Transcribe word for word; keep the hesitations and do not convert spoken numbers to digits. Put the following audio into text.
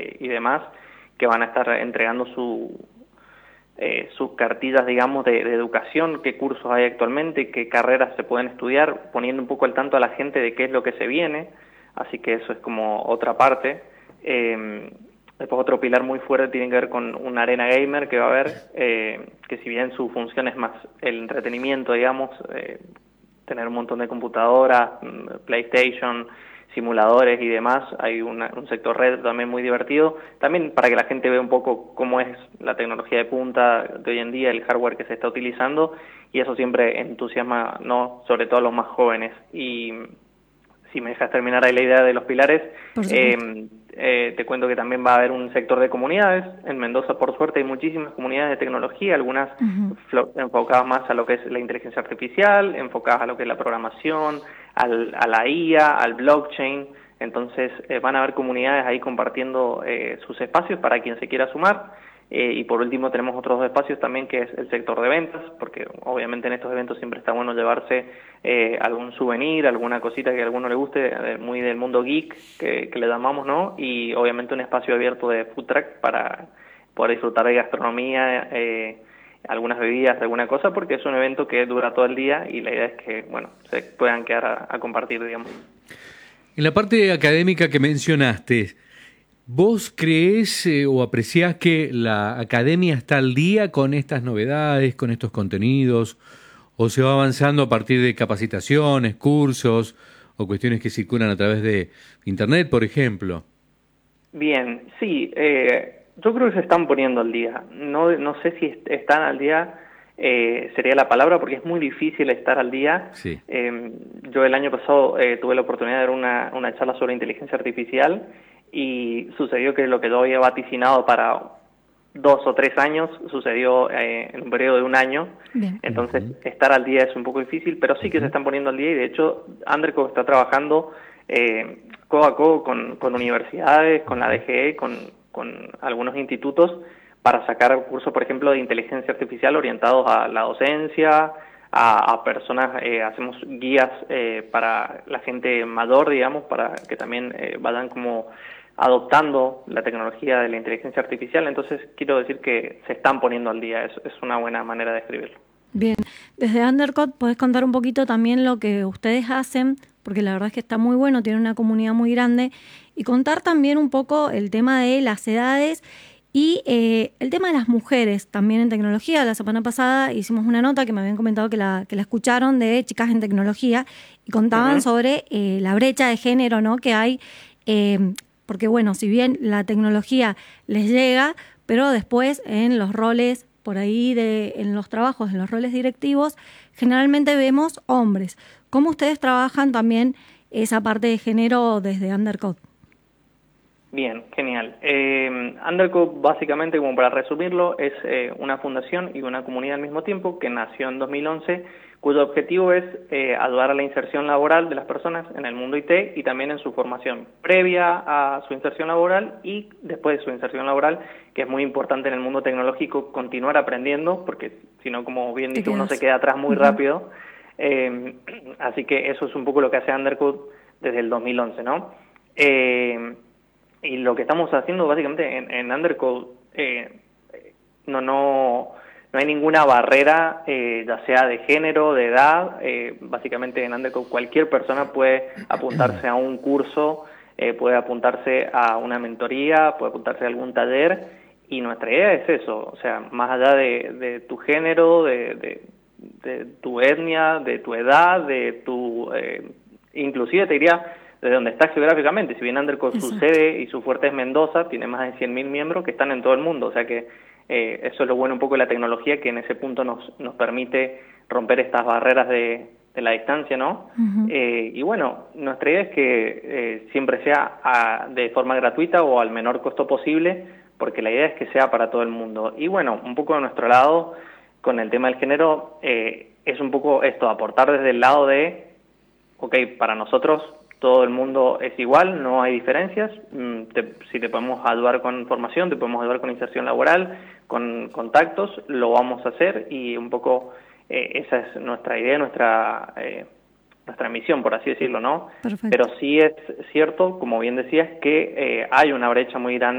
eh, y demás, que van a estar entregando su, eh, sus cartillas, digamos, de, de educación, qué cursos hay actualmente, qué carreras se pueden estudiar, poniendo un poco al tanto a la gente de qué es lo que se viene, así que eso es como otra parte. Eh, después otro pilar muy fuerte tiene que ver con una arena gamer que va a haber, eh, que si bien su función es más el entretenimiento, digamos, eh, tener un montón de computadoras, PlayStation, simuladores y demás, hay una, un sector red también muy divertido, también para que la gente vea un poco cómo es la tecnología de punta de hoy en día, el hardware que se está utilizando, y eso siempre entusiasma, no, sobre todo a los más jóvenes. Y si me dejas terminar ahí la idea de los pilares, eh, eh, te cuento que también va a haber un sector de comunidades. En Mendoza, por suerte, hay muchísimas comunidades de tecnología, algunas uh-huh. enfocadas más a lo que es la inteligencia artificial, enfocadas a lo que es la programación, al, a la I A, al blockchain. Entonces eh, van a haber comunidades ahí compartiendo eh, sus espacios para quien se quiera sumar. Eh, y por último tenemos otros dos espacios también, que es el sector de ventas, porque obviamente en estos eventos siempre está bueno llevarse eh, algún souvenir, alguna cosita que a alguno le guste, eh, muy del mundo geek, que, que le llamamos, ¿no? Y obviamente un espacio abierto de food truck para poder disfrutar de gastronomía, eh, algunas bebidas, alguna cosa, porque es un evento que dura todo el día y la idea es que, bueno, se puedan quedar a, a compartir, digamos. En la parte académica que mencionaste, ¿vos creés eh, o apreciás que la academia está al día con estas novedades, con estos contenidos, o se va avanzando a partir de capacitaciones, cursos o cuestiones que circulan a través de Internet, por ejemplo? Bien, sí, eh, yo creo que se están poniendo al día. No, no sé si están al día, eh, sería la palabra, porque es muy difícil estar al día. Sí. Eh, yo el año pasado eh, tuve la oportunidad de dar una, una charla sobre inteligencia artificial, y sucedió que lo que yo había vaticinado para dos o tres años sucedió eh, en un periodo de un año. Bien. Entonces uh-huh. estar al día es un poco difícil, pero sí que uh-huh. se están poniendo al día, y de hecho Underco está trabajando eh, codo a codo con, con universidades, con la D G E, con, con algunos institutos para sacar cursos, por ejemplo, de inteligencia artificial orientados a la docencia, a, a personas, eh, hacemos guías eh, para la gente mayor, digamos, para que también eh, vayan como adoptando la tecnología de la inteligencia artificial. Entonces quiero decir que se están poniendo al día, es, es una buena manera de escribirlo. Bien, desde Undercode podés contar un poquito también lo que ustedes hacen, porque la verdad es que está muy bueno, tiene una comunidad muy grande, y contar también un poco el tema de las edades y eh, el tema de las mujeres también en tecnología. La semana pasada hicimos una nota que me habían comentado que la, que la escucharon, de Chicas en Tecnología, y contaban uh-huh. sobre eh, la brecha de género, ¿no?, que hay, eh, porque bueno, si bien la tecnología les llega, pero después en los roles por ahí, de en los trabajos, en los roles directivos, generalmente vemos hombres. ¿Cómo ustedes trabajan también esa parte de género desde Undercode? Bien, genial. Eh, Undercode, básicamente, como para resumirlo, es eh, una fundación y una comunidad al mismo tiempo que nació en dos mil once, cuyo objetivo es eh, ayudar a la inserción laboral de las personas en el mundo I T y también en su formación previa a su inserción laboral y después de su inserción laboral, que es muy importante en el mundo tecnológico continuar aprendiendo, porque si no, como bien dice, uno se queda atrás muy uh-huh. rápido. Eh, así que eso es un poco lo que hace Undercode desde el dos mil once, ¿no? Eh, y lo que estamos haciendo básicamente en, en Undercode, eh, no, no... No hay ninguna barrera, eh, ya sea de género, de edad. Eh, básicamente en Undercode cualquier persona puede apuntarse a un curso, eh, puede apuntarse a una mentoría, puede apuntarse a algún taller, y nuestra idea es eso, o sea, más allá de, de tu género, de, de, de tu etnia, de tu edad, de tu... Eh, inclusive te diría de donde estás geográficamente. Si bien Undercode, su sede y su fuerte es Mendoza, tiene más de cien mil miembros que están en todo el mundo, o sea que Eh, eso es lo bueno un poco de la tecnología, que en ese punto nos, nos permite romper estas barreras de, de la distancia, ¿no? Uh-huh. Eh, y bueno, nuestra idea es que eh, siempre sea a, de forma gratuita o al menor costo posible, porque la idea es que sea para todo el mundo. Y bueno, un poco de nuestro lado, con el tema del género, eh, es un poco esto, aportar desde el lado de, ok, para nosotros todo el mundo es igual, no hay diferencias. Te, si te podemos ayudar con formación, te podemos ayudar con inserción laboral, con contactos, lo vamos a hacer, y un poco eh, esa es nuestra idea, nuestra eh, nuestra misión, por así decirlo, ¿no? Perfecto. Pero sí es cierto, como bien decías, que eh, hay una brecha muy grande